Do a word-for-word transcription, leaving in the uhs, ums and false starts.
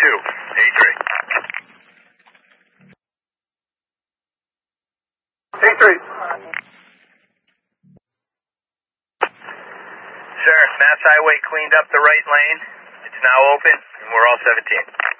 two. A three. A three. Sir, Mass Highway cleaned up the right lane. It's now open, and we're all seventeen.